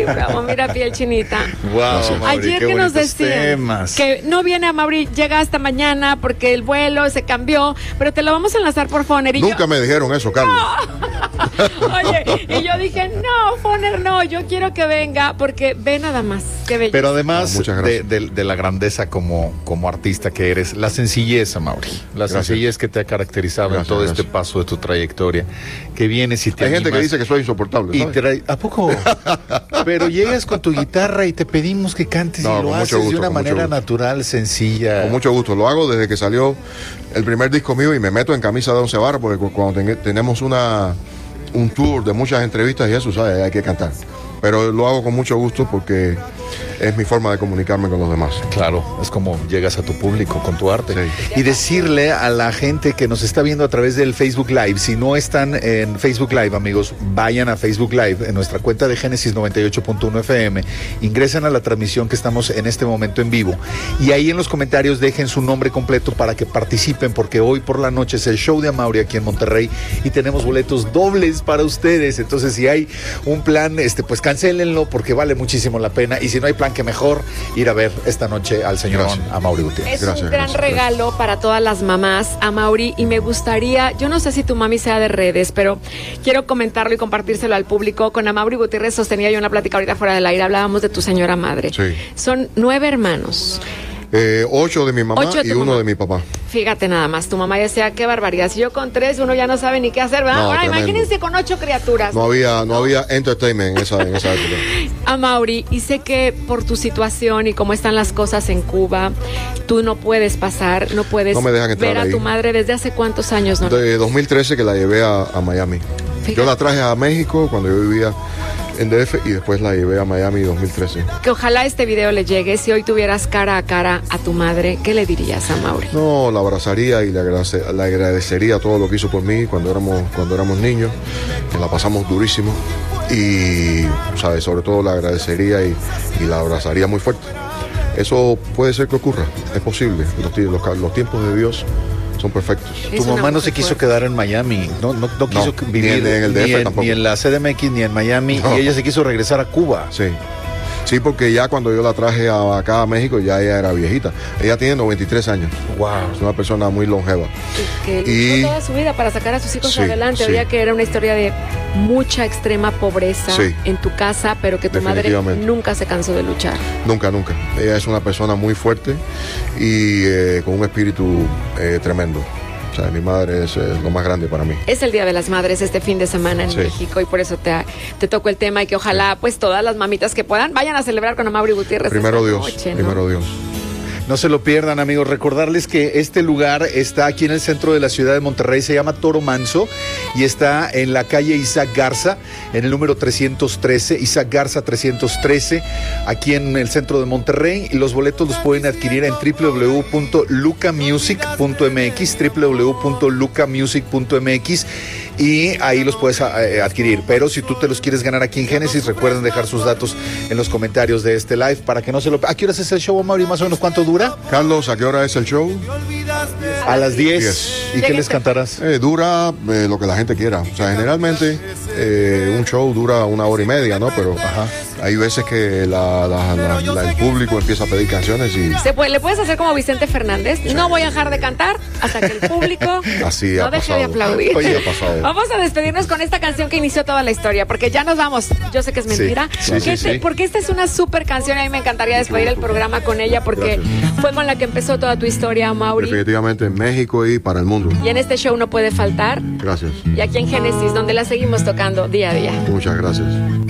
bravo, mira, piel chinita. Wow, Ayer que nos decían que no viene a Mauri, llega hasta mañana porque el vuelo se cambió, pero te lo vamos a enlazar por Foner. Y Nunca me dijeron eso, Carlos. No. Oye, y yo dije, no, Foner, no, yo quiero que venga porque ve nada más, qué bello. Pero además No, de la grandeza como artista que eres, la sencillez, Mauri, la sencillez que te ha caracterizado en todo este paso de tu trayectoria, que vienes y te Hay animas, gente que dice que soy insoportable, ¿sabes? ¿A poco? Pero llegas con tu guitarra y te pedimos que cantes y lo haces de una manera natural, sencilla. Con mucho gusto. Lo hago desde que salió el primer disco mío y me meto en camisa de 11 varas porque cuando tenemos un tour de muchas entrevistas y eso, ¿sabes? Hay que cantar. Pero lo hago con mucho gusto porque es mi forma de comunicarme con los demás. Claro, es como llegas a tu público con tu arte. Sí. Y decirle a la gente que nos está viendo a través del Facebook Live, si no están en Facebook Live, amigos, vayan a Facebook Live, en nuestra cuenta de Génesis 98.1 FM, ingresen a la transmisión que estamos en este momento en vivo, y ahí en los comentarios dejen su nombre completo para que participen, porque hoy por la noche es el show de Amaury aquí en Monterrey y tenemos boletos dobles para ustedes. Entonces, si hay un plan, pues cancélenlo porque vale muchísimo la pena, y si no hay plan, que mejor ir a ver esta noche al señor Amaury Gutiérrez. Es un gran regalo para todas las mamás, Amaury, y me gustaría, yo no sé si tu mami sea de redes, pero quiero comentarlo y compartírselo al público. Con Amaury Gutiérrez sostenía yo una plática ahorita fuera del aire, hablábamos de tu señora madre. Sí. Son 9 hermanos. 8 de mi mamá y 1 de mi papá. Fíjate nada más, tu mamá decía, qué barbaridad. Si yo con 3, uno ya no sabe ni qué hacer, ¿verdad? No, ahora tremendo. imagínense con 8 criaturas. No había entertainment en esa época. Amaury, y sé que por tu situación y cómo están las cosas en Cuba, tú no puedes No me dejan entrar ver a ahí. tu madre desde hace cuántos años, ¿no? De 2013 que la llevé a Miami. Fíjate. Yo la traje a México cuando yo vivía en DF y después la llevé a Miami 2013. Que ojalá este video le llegue. Si hoy tuvieras cara a cara a tu madre, ¿qué le dirías a Amaury? No, la abrazaría y le agradecería todo lo que hizo por mí cuando éramos niños, que la pasamos durísimo y, ¿sabes? Sobre todo le agradecería y la abrazaría muy fuerte. Eso puede ser que ocurra, es posible. Los tiempos de Dios son perfectos. Tu mamá no se quiso quedar en Miami, no quiso vivir ni en el DF tampoco. ni en la CDMX ni en Miami, No. y ella se quiso regresar a Cuba. Sí, porque ya cuando yo la traje acá a México ya ella era viejita. Ella tiene 93 años. Wow. Es una persona muy longeva. Que luchó toda su vida para sacar a sus hijos Sí, adelante. sí. Oía que era una historia de mucha extrema pobreza Sí. en tu casa, pero que tu madre Definitivamente. nunca se cansó de luchar. Nunca. Ella es una persona muy fuerte y con un espíritu tremendo. O sea, mi madre es lo más grande para mí. Es el Día de las Madres este fin de semana en Sí. México, y por eso te tocó el tema, y que ojalá pues todas las mamitas que puedan vayan a celebrar con Amaury Gutiérrez. Primero esta Dios, noche, ¿no? primero Dios. No se lo pierdan, amigos. Recordarles que este lugar está aquí en el centro de la ciudad de Monterrey, se llama Toro Manso y está en la calle Isaac Garza, en el número 313, Isaac Garza 313, aquí en el centro de Monterrey. Y los boletos los pueden adquirir en www.lucamusic.mx, www.lucamusic.mx, y ahí los puedes adquirir. Pero si tú te los quieres ganar aquí en Génesis, recuerden dejar sus datos en los comentarios de este live para que no se lo... ¿A qué horas es el show, Amaury? ¿Más o menos cuánto dura? Carlos, ¿a qué hora es el show? A las 10. 10. ¿Y qué les cantarás? Dura lo que la gente quiera. O sea, generalmente un show dura 1 hora y media, ¿no? Pero hay veces que el público empieza a pedir canciones y... ¿Le puedes hacer como Vicente Fernández? No voy a dejar de cantar hasta que el público Así no ha deje pasado. de aplaudir. Oye, ha pasado. Vamos a despedirnos con esta canción que inició toda la historia, porque ya nos vamos. Yo sé que es mentira. Sí, sí. Porque esta es una súper canción y a mí me encantaría despedir el programa con ella, porque fue con la que empezó toda tu historia, Amaury. Definitivamente en México y para el mundo. Y en este show no puede faltar. Gracias. Y aquí en Génesis, donde la seguimos tocando día a día. Muchas gracias.